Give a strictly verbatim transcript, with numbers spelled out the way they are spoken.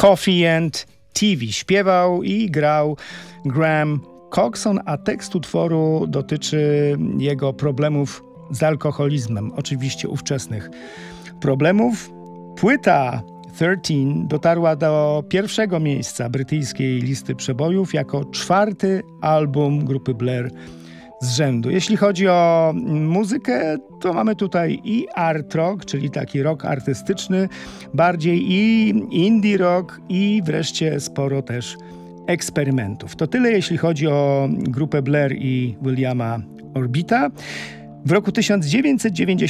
Coffee and T V. Śpiewał i grał Graham Coxon, a tekst utworu dotyczy jego problemów z alkoholizmem, oczywiście ówczesnych problemów. Płyta trzynaście dotarła do pierwszego miejsca brytyjskiej listy przebojów jako czwarty album grupy Blair z rzędu. Jeśli chodzi o muzykę, to mamy tutaj i art rock, czyli taki rock artystyczny, bardziej i indie rock i wreszcie sporo też eksperymentów. To tyle, jeśli chodzi o grupę Blair i Williama Orbita. W roku tysiąc dziewięćset dziewięćdziesiątym